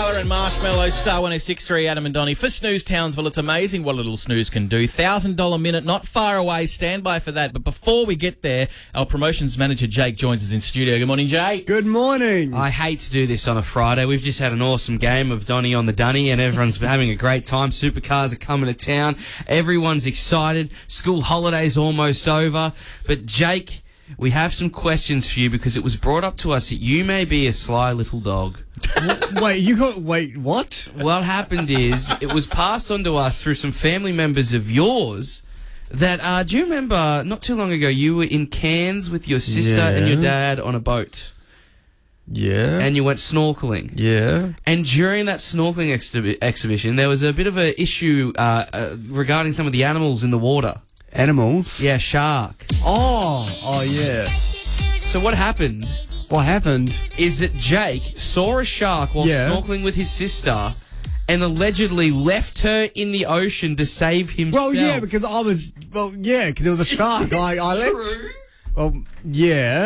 Tyler and Marshmallow, Star 106.3, Adam and Donnie. For Snooze Townsville, it's amazing what a little snooze can do. $1,000 minute, not far away. Stand by for that. But before we get there, our promotions manager, Jake, joins us in studio. Good morning, Jake. Good morning. I hate to do this on a Friday. We've just had an awesome game of Donnie on the Dunny, and everyone's having a great time. Supercars are coming to town. Everyone's excited. School holidays almost over. But, Jake, we have some questions for you because it was brought up to us that you may be a sly little dog. Wait, what? What happened is it was passed on to us through some family members of yours that, do you remember not too long ago you were in Cairns with your sister and your dad on a boat? Yeah. And you went snorkeling. Yeah. And during that snorkeling exhibition, there was a bit of an issue regarding some of the animals in the water. Animals? Yeah, shark. Oh, yeah. So what happened What happened? is that Jake saw a shark while snorkeling with his sister and allegedly left her in the ocean to save himself. Well, yeah, because because there was a shark. I left. True. Well, yeah.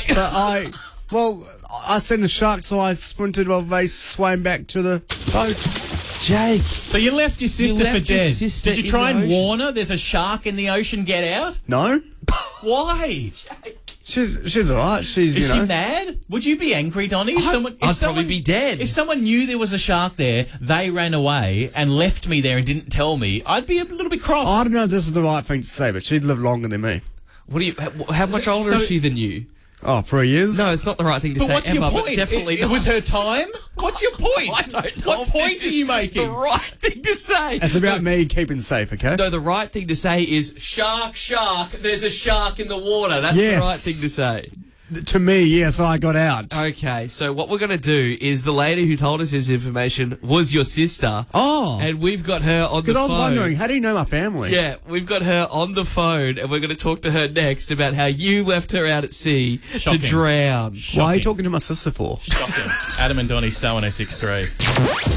I seen the shark, so I sprinted while they swam back to the boat. Jake. So you left your sister for dead. Did you try and warn her? There's a shark in the ocean, get out? No? Why? She's alright. Is she mad? Would you be angry, Donnie? I'd probably be dead. If someone knew there was a shark there, they ran away and left me there and didn't tell me, I'd be a little bit cross. I don't know if this is the right thing to say, but she'd lived longer than me. How much older is she than you? Oh, 3 years? No, it's not the right thing to say. What's your Emma, point? But definitely It was her time? What's your point? I don't know. What point are you making? The right thing to say. It's about me keeping safe, okay? No, the right thing to say is shark, there's a shark in the water. That's the right thing to say. To me, yes, I got out. Okay, so what we're going to do is the lady who told us this information was your sister. Oh. And we've got her on the phone. Because I was wondering, how do you know my family? Yeah, we've got her on the phone, and we're going to talk to her next about how you left her out at sea Shocking. to drown. Why are you talking to my sister for? Shocking. Adam and Donnie, Star 106.3.